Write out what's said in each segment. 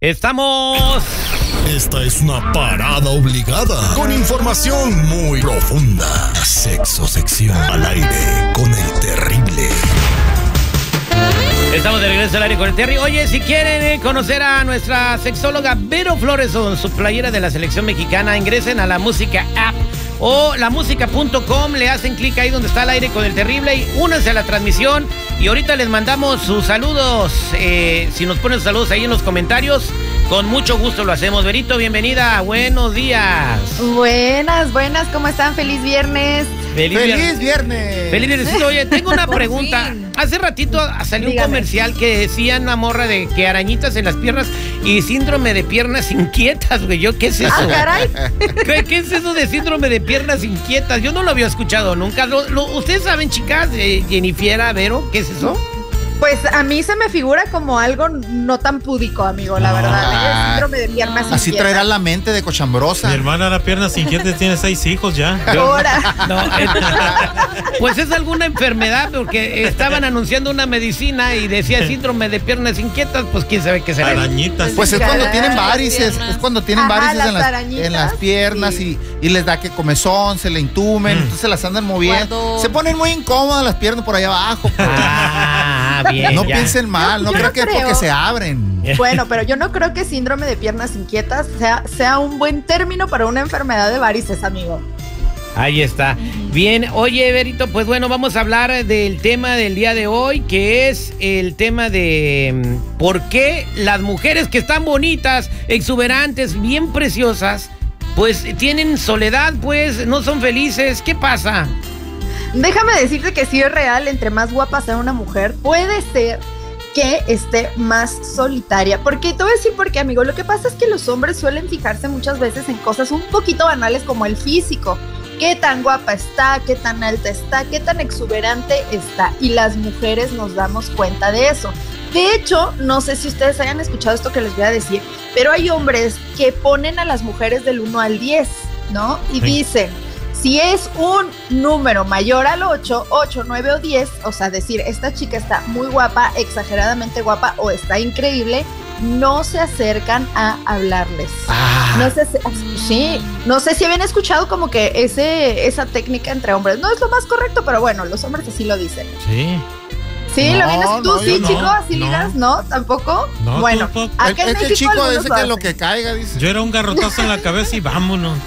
Estamos... Esta es una parada obligada con información muy profunda. Sexo sección al aire con el terrible. Estamos de regreso al aire con el Terry. Oye, si quieren conocer a nuestra sexóloga Vero Flores o su playera de la selección mexicana, ingresen a la música app o lamusica.com, le hacen clic ahí donde está el aire con el terrible y únanse a la transmisión. Y ahorita les mandamos sus saludos. Si nos ponen sus saludos ahí en los comentarios, con mucho gusto lo hacemos. Verito, bienvenida, buenos días. Buenas, ¿cómo están? ¡Feliz viernes! ¡Feliz viernes! ¡Feliz viernes! Oye, tengo una pregunta. Hace ratito salió un comercial que decía una morra de que arañitas en las piernas y síndrome de piernas inquietas, güey. ¿Qué es eso? ¡Ah, caray! ¿Qué es eso de síndrome de piernas inquietas? Yo no lo había escuchado nunca. ¿Ustedes saben, chicas? Jennifer, Vero, ¿qué es eso? Pues a mí se me figura como algo no tan púdico, amigo, la verdad. El síndrome de piernas inquietas. Así traerá la mente de cochambrosa. Mi hermana era piernas inquietas, tiene 6 hijos ya. Ahora. No, pues es alguna enfermedad, porque estaban anunciando una medicina y decía síndrome de piernas inquietas, pues quién sabe qué será. Arañitas. Pues es cuando tienen varices, en las piernas, sí. y les da que comezón, se le intumen, entonces se las andan moviendo. Se ponen muy incómodas las piernas por allá abajo. Bien, no ya. Piensen mal, no creo que es porque se abren. Bueno, pero yo no creo que síndrome de piernas inquietas sea un buen término para una enfermedad de varices, amigo. Ahí está. Bien, oye, Verito, pues bueno, vamos a hablar del tema del día de hoy, que es el tema de por qué las mujeres que están bonitas, exuberantes, bien preciosas, pues tienen soledad, pues no son felices. ¿Qué pasa? Déjame decirte que sí es real, entre más guapa sea una mujer, puede ser que esté más solitaria. Porque te voy a decir por qué, amigo. Lo que pasa es que los hombres suelen fijarse muchas veces en cosas un poquito banales como el físico. Qué tan guapa está, qué tan alta está, qué tan exuberante está. Y las mujeres nos damos cuenta de eso. De hecho, no sé si ustedes hayan escuchado esto que les voy a decir, pero hay hombres que ponen a las mujeres del 1 al 10, ¿no? Y dicen... Si es un número mayor al 8, 9 o 10, o sea, decir, esta chica está muy guapa, exageradamente guapa o está increíble, no se acercan a hablarles. No sé si habían escuchado como que esa técnica entre hombres. No es lo más correcto, pero bueno, los hombres así lo dicen. Sí. Sí, no, ¿lo vienes tú? No, Sí, no, chico, así no. dirás, ¿no? ¿Tampoco? No, bueno, acá en México chico algunos ese que lo que caiga, dice. Yo era un garrotazo en la cabeza y vámonos.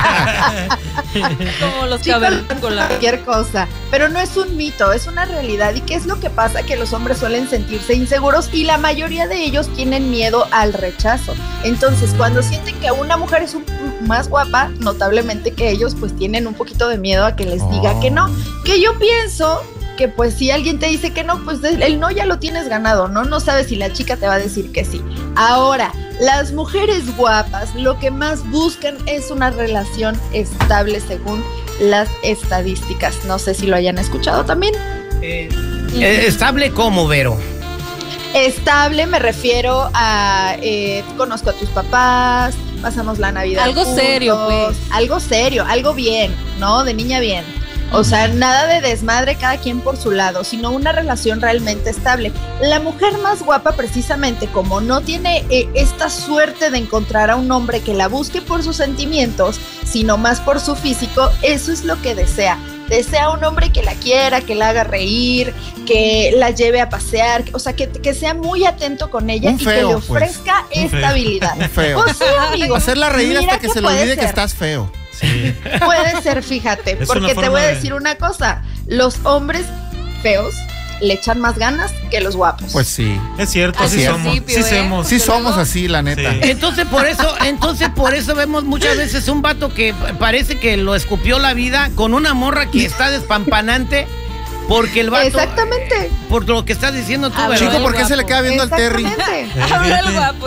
Como los chicos, cavernícolas. cualquier cosa. Pero no es un mito, es una realidad. ¿Y qué es lo que pasa? Que los hombres suelen sentirse inseguros y la mayoría de ellos tienen miedo al rechazo. Entonces, cuando sienten que una mujer es más guapa, notablemente que ellos pues tienen un poquito de miedo a que les diga que no. Que yo pienso... que pues si alguien te dice que no, pues el no ya lo tienes ganado, ¿no? No sabes si la chica te va a decir que sí. Ahora, las mujeres guapas lo que más buscan es una relación estable según las estadísticas. No sé si lo hayan escuchado también. ¿Estable cómo, Vero? Estable me refiero a conozco a tus papás, pasamos la Navidad algo juntos, serio, pues. Algo serio, algo bien, ¿no? De niña bien. O sea, nada de desmadre cada quien por su lado, sino una relación realmente estable. La mujer más guapa, precisamente, como no tiene esta suerte de encontrar a un hombre que la busque por sus sentimientos, sino más por su físico, eso es lo que desea. Desea un hombre que la quiera, que la haga reír, que la lleve a pasear, o sea, que sea muy atento con ella y que le ofrezca estabilidad. Un feo. Pues sí, amigo. Hacerla reír hasta que se le olvide que estás feo. Sí. Puede ser, fíjate, Es porque te voy a decir una cosa, los hombres feos le echan más ganas que los guapos. Pues sí. Es cierto, Así sí es. somos. Sí somos así, la neta. Sí. Entonces por eso vemos muchas veces un vato que parece que lo escupió la vida con una morra que está despampanante. Porque el vato... Exactamente. Por lo que estás diciendo tú, ¿verdad? Chico, ¿por qué se le queda viendo al Terry? Habla el guapo.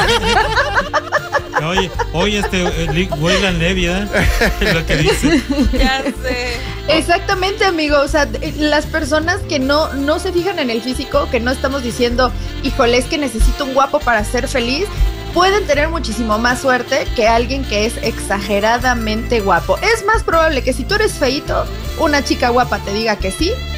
Oye, William Levy, ¿eh? Es lo que dice. Ya sé. Exactamente, amigo. O sea, las personas que no se fijan en el físico, que no estamos diciendo, híjole, es que necesito un guapo para ser feliz, pueden tener muchísimo más suerte que alguien que es exageradamente guapo. Es más probable que si tú eres feíto, una chica guapa te diga que sí,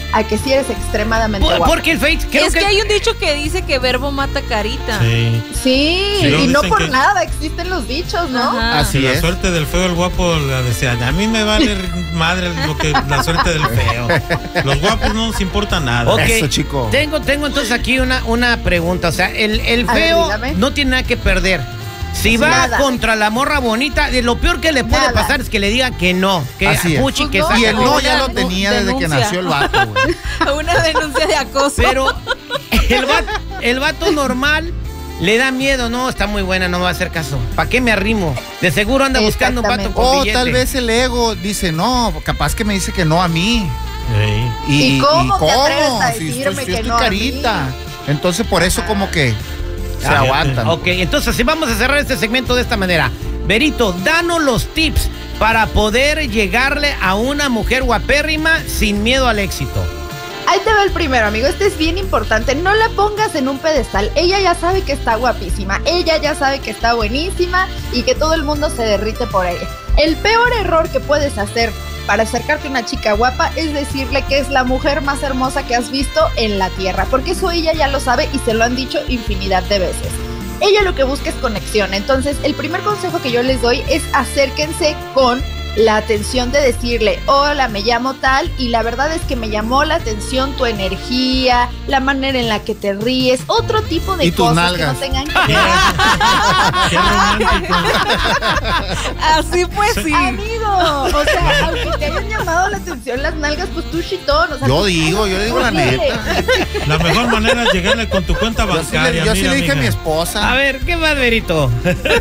a que sí eres extremadamente guapo. Porque el Face, Es que hay un dicho que dice que verbo mata carita. Sí. Sí, Sí, y no dicen por que- nada existen los dichos, ¿no? Ajá. Así La es. suerte del feo, el guapo, la desean. A mí me vale madre lo que la suerte del feo. Los guapos no nos importa nada. Ok, Eso, chico. Tengo entonces aquí una pregunta. O sea, el A ver, feo dígame. no tiene nada que perder. Si va Nada. contra la morra bonita, lo peor que le puede Nada. pasar es que le diga que no. Que Así es. puchi, que Pues no. Y saca el la no bola. ya lo tenía desde que denuncia. nació el vato, güey. Una denuncia de acoso. Pero el vato normal le da miedo. No, está muy buena, no me va a hacer caso. ¿Para qué me arrimo? De seguro anda buscando un vato con O billete. tal vez el ego dice, no, capaz que me dice que no a mí. Ey. ¿Y cómo te atreves a Si decirme estoy que no a carita. Entonces por eso como que se Ah, aguantan. Ok, entonces si vamos a cerrar este segmento de esta manera. Berito, danos los tips para poder llegarle a una mujer guapérrima sin miedo al éxito. Ahí te va el primero, amigo. Este es bien importante. No la pongas en un pedestal. Ella ya sabe que está guapísima. Ella ya sabe que está buenísima y que todo el mundo se derrite por ella. El peor error que puedes hacer para acercarte a una chica guapa es decirle que es la mujer más hermosa que has visto en la tierra. Porque eso ella ya lo sabe y se lo han dicho infinidad de veces. Ella lo que busca es conexión. Entonces, el primer consejo que yo les doy es acérquense con la atención de decirle, hola, me llamo tal, y la verdad es que me llamó la atención tu energía, la manera en la que te ríes, otro tipo de Y tus cosas nalgas. que no tengan que Qué romántico. Así pues sí. Amigo, o sea, aunque te hayan llamado la atención las nalgas, pues tú chitón, o sea, Yo tú- digo la Oye, neta. La mejor manera es llegarle con tu cuenta Yo sí bancaria. le mira, dije a mi mija. esposa. A ver, ¿qué más, Berito?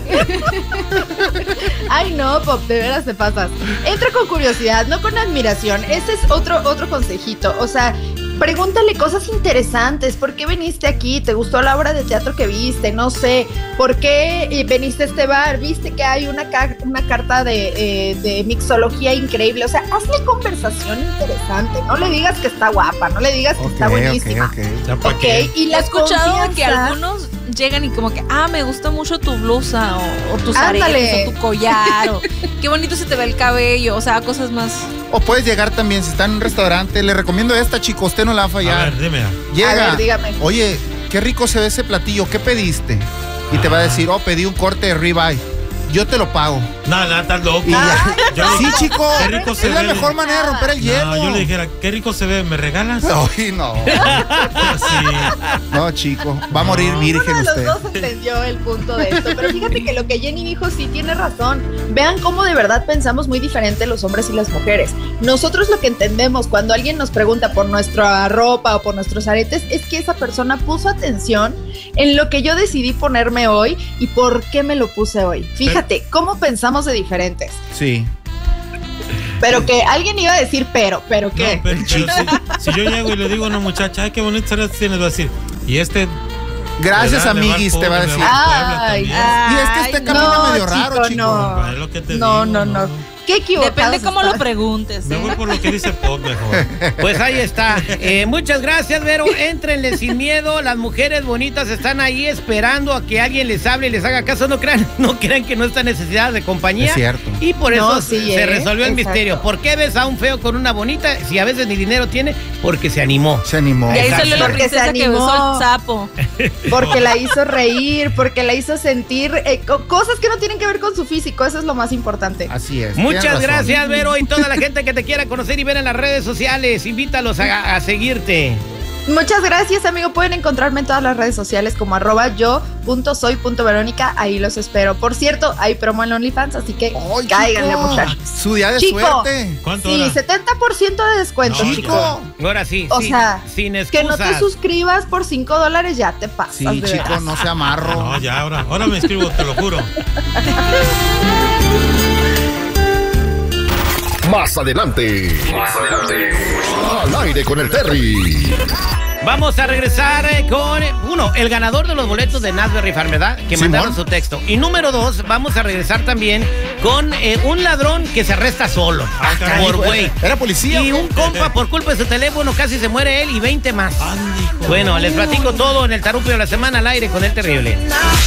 Ay, no, Pop, de veras te pasas. Entra con curiosidad, no con admiración. Ese es otro consejito. O sea, pregúntale cosas interesantes. ¿Por qué viniste aquí? ¿Te gustó la obra de teatro que viste? No sé. ¿Por qué viniste a este bar? ¿Viste que hay una carta de mixología increíble? O sea, hazle conversación interesante. No le digas que está guapa, no le digas que está buenísima. Ya, ¿pa' Ok, qué? y He la escuchado que confianza- algunos llegan y como que, me gusta mucho tu blusa o tus Ándale. aretes o tu collar o qué bonito se te ve el cabello, o sea, cosas más. O puedes llegar también, si está en un restaurante, le recomiendo esta, chico, usted no la va a A fallar. ver, dime. Llega, A ver, dígame. oye, qué rico se ve ese platillo, ¿qué pediste? Y te va a decir, pedí un corte de ribeye. Yo te lo pago. No, estás loco. Y ya. Yo le- Sí, chico, Qué rico se es la ve. mejor manera de romper el hielo. No, yo le dijera, qué rico se ve, ¿me regalas? Ay, no. Sí. No, chico, va a morir No. virgen Uno de usted. los dos entendió el punto de esto, pero fíjate que lo que Jenny dijo sí tiene razón. Vean cómo de verdad pensamos muy diferente los hombres y las mujeres. Nosotros lo que entendemos cuando alguien nos pregunta por nuestra ropa o por nuestros aretes es que esa persona puso atención en lo que yo decidí ponerme hoy y por qué me lo puse hoy. Fíjate cómo pensamos de diferentes. Sí. Pero que alguien iba a decir pero ¿qué? No, pero si yo llego y le digo a una muchacha, ay, qué bonito aretes tienes, va a decir, y este... Gracias, ¿verdad? Me va al amiguis, te va a Puebla, decir. me va al Puebla Ay, también. Y es que este camino medio raro, chico. No, Es lo que te no, digo, no. Qué equivocados Depende cómo lo están. preguntes. Me voy por lo que dice Pop mejor. Pues ahí está. Muchas gracias, Vero. Éntrenle sin miedo. Las mujeres bonitas están ahí esperando a que alguien les hable y les haga caso. No crean que no está necesidad de compañía. Es cierto. Y por eso No, sí, se resolvió el exacto. misterio. ¿Por qué ves a un feo con una bonita si a veces ni dinero tiene? Porque se animó. Se animó. Y ahí Exacto. salió la Porque se princesa que animó. besó el sapo. Porque la hizo reír, porque la hizo sentir cosas que no tienen que ver con su físico. Eso es lo más importante. Así es. Muchas tienes razón. gracias, Vero, y toda la gente que te quiera conocer y ver en las redes sociales. Invítalos a seguirte. Muchas gracias, amigo. Pueden encontrarme en todas las redes sociales como @yo.soy.verónica. Ahí los espero. Por cierto, hay promo en OnlyFans, así que Ay, cáiganle, chico, muchachos. Su día de Chico. suerte. ¿Cuánto Sí, ahora? 70% de descuento, No, chico. Ahora sí, O sea, sin Que excusas. no te suscribas por $5, ya te pasas. Sí, de chico, veras. no se amarro. No, ya, ahora me escribo, te lo juro. Más adelante. Al aire con el Terry. Vamos a regresar con, el ganador de los boletos de Nasberry Farm, ¿verdad? Que Simón. mandaron su texto. Y número 2, vamos a regresar también con un ladrón que se arresta solo. caray, Por güey. ¿Era policía? Y o qué? un compa, por culpa de su teléfono, casi se muere él y 20 más. Ande, hijo. Bueno, les platico todo en el Tarupio de la Semana al aire con el terrible.